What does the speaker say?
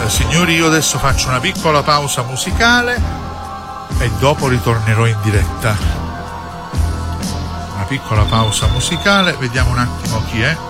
Signori, io adesso faccio una piccola pausa musicale e dopo ritornerò in diretta. Una piccola pausa musicale, vediamo un attimo chi è.